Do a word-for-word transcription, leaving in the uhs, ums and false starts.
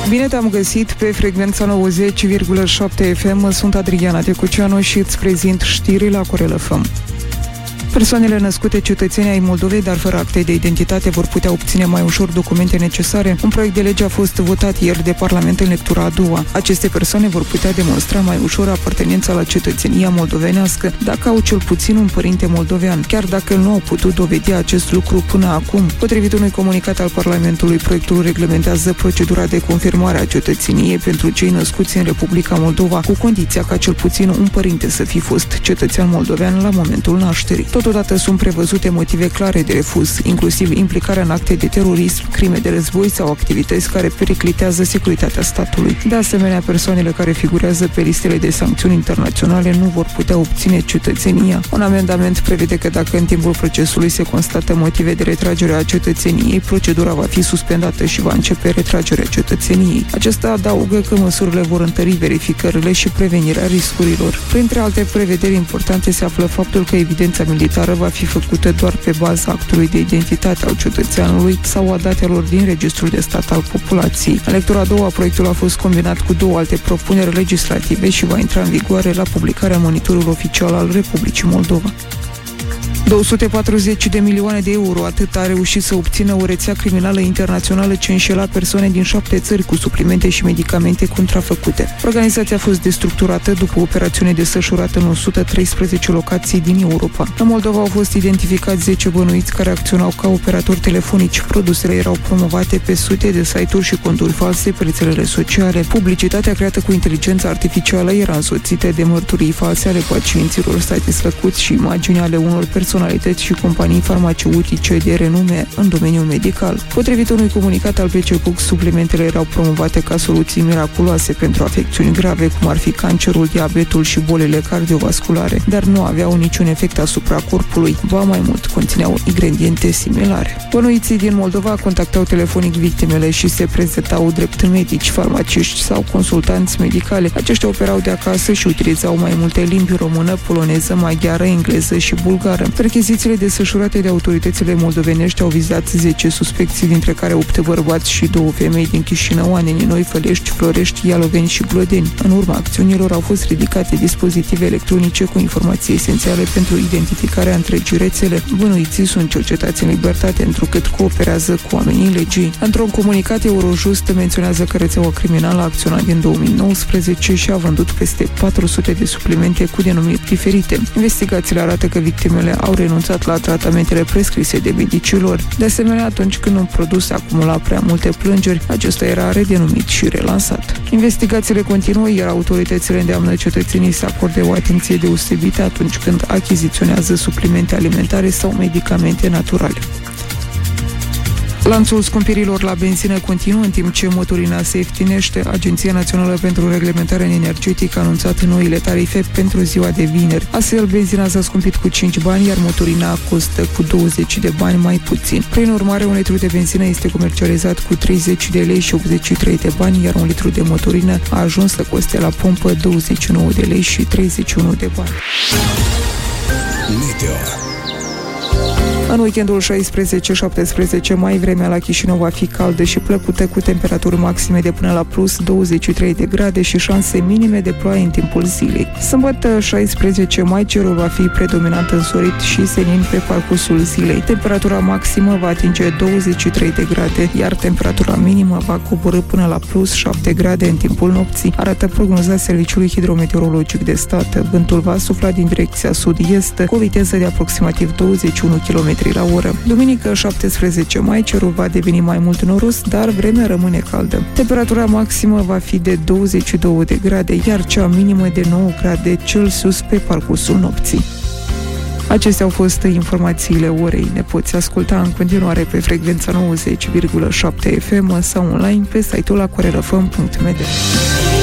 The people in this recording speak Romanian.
Bine te-am găsit pe frecvența nouăzeci virgulă șapte F M. Sunt Adriana Tecuceanu și îți prezint știrile la Corel F M. Persoanele născute cetățeni ai Moldovei, dar fără acte de identitate, vor putea obține mai ușor documente necesare. Un proiect de lege a fost votat ieri de Parlament în lectura a doua. Aceste persoane vor putea demonstra mai ușor apartenența la cetățenia moldovenească dacă au cel puțin un părinte moldovean, chiar dacă nu au putut dovedi acest lucru până acum. Potrivit unui comunicat al Parlamentului, proiectul reglementează procedura de confirmare a cetățeniei pentru cei născuți în Republica Moldova, cu condiția ca cel puțin un părinte să fi fost cetățean moldovean la momentul nașterii. Totodată sunt prevăzute motive clare de refuz, inclusiv implicarea în acte de terorism, crime de război sau activități care periclitează securitatea statului. De asemenea, persoanele care figurează pe listele de sancțiuni internaționale nu vor putea obține cetățenia. Un amendament prevede că dacă în timpul procesului se constată motive de retragere a cetățeniei, procedura va fi suspendată și va începe retragerea cetățeniei. Acesta adaugă că măsurile vor întări verificările și prevenirea riscurilor. Printre alte prevederi importante se află faptul că evidența militară va fi făcută doar pe baza actului de identitate al cetățeanului sau a datelor din Registrul de Stat al Populației. În lectura a doua, proiectul a fost combinat cu două alte propuneri legislative și va intra în vigoare la publicarea monitorului oficial al Republicii Moldova. două sute patruzeci de milioane de euro, atât a reușit să obțină o rețea criminală internațională ce înșela persoane din șapte țări cu suplimente și medicamente contrafăcute. Organizația a fost destructurată după o operațiune desfășurată în o sută treisprezece locații din Europa. În Moldova au fost identificați zece bănuiți care acționau ca operatori telefonici. Produsele erau promovate pe sute de site-uri și conturi false pe rețelele sociale. Publicitatea creată cu inteligența artificială era însoțită de mărturii false ale pacienților satisfăcuți și imagini ale unor persoane personalități și companii farmaceutice de renume în domeniul medical. Potrivit unui comunicat al B C Cook, suplimentele erau promovate ca soluții miraculoase pentru afecțiuni grave, cum ar fi cancerul, diabetul și bolile cardiovasculare, dar nu aveau niciun efect asupra corpului, ba mai mult, conțineau ingrediente similare. Bănuiții din Moldova contactau telefonic victimele și se prezentau drept medici, farmaciști sau consultanți medicale. Aceștia operau de acasă și utilizau mai multe limbi: română, poloneză, maghiară, engleză și bulgară. Perchezițiile desfășurate de autoritățile moldovenești au vizat zece suspecții, dintre care opt bărbați și două femei din Chișinău, Anenii Noi, Fălești, Florești, Ialoveni și Glodeni. În urma acțiunilor au fost ridicate dispozitive electronice cu informații esențiale pentru identificarea întregii rețele. Bănuiții sunt cercetați în libertate, întrucât cooperează cu oamenii legii. Într-un comunicat, Eurojust menționează că rețeaua criminală a acționat din două mii nouăsprezece și a vândut peste patru sute de suplimente cu denumiri diferite. Investigațiile arată că victimele au renunțat la tratamentele prescrise de medicilor. De asemenea, atunci când un produs acumula prea multe plângeri, acesta era redenumit și relansat. Investigațiile continuă, iar autoritățile îndeamnă cetățenii să acorde o atenție deosebită atunci când achiziționează suplimente alimentare sau medicamente naturale. Lanțul scumpirilor la benzină continuă în timp ce motorina se ieftinește. Agenția Națională pentru Reglementare Energetică a anunțat noile tarife pentru ziua de vineri. Astfel, benzina s-a scumpit cu cinci bani, iar motorina costă cu douăzeci de bani mai puțin. Prin urmare, un litru de benzină este comercializat cu treizeci de lei și optzeci și trei de bani, iar un litru de motorină a ajuns să coste la pompă douăzeci și nouă de lei și treizeci și unu de bani. Meteo. În weekendul șaisprezece șaptesprezece mai, vremea la Chișinău va fi caldă și plăcută, cu temperaturi maxime de până la plus douăzeci și trei de grade și șanse minime de ploaie în timpul zilei. Sâmbătă șaisprezece mai, cerul va fi predominant însorit și senin pe parcursul zilei. Temperatura maximă va atinge douăzeci și trei de grade, iar temperatura minimă va coborî până la plus șapte grade în timpul nopții, arată prognoza Serviciului Hidrometeorologic de Stat. Vântul va sufla din direcția sud-est cu o viteză de aproximativ douăzeci și unu de kilometri la oră. Duminică șaptesprezece mai, cerul va deveni mai mult noros, dar vremea rămâne caldă. Temperatura maximă va fi de douăzeci și două de grade, iar cea minimă de nouă grade Celsius pe parcursul nopții. Acestea au fost informațiile orei. Ne poți asculta în continuare pe frecvența nouăzeci virgulă șapte F M sau online pe site-ul acorelfm punct m d.